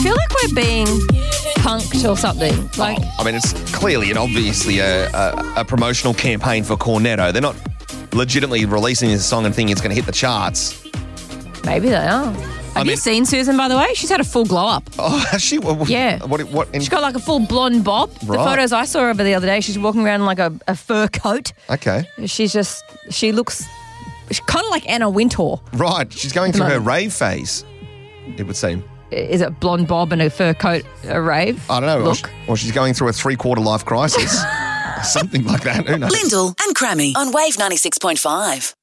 feel like we're being punked or something. Like, I mean, it's clearly and obviously a promotional campaign for Cornetto. They're not legitimately releasing this song and thinking it's going to hit the charts. maybe they are. Have you seen Susan, by the way? She's had a full glow up. Oh, has she? Yeah. What? She's got like a full blonde bob. The Right. photos I saw of her the other day, she's walking around in like a fur coat. Okay. She's kind of like Anna Wintour. Right. She's going through her rave phase, it would seem. Is it blonde bob and a fur coat, a rave? I don't know. Look. Or she's going through a 3-quarter life crisis. Something like that. Who knows? Lyndall and Crammy on Wave 96.5.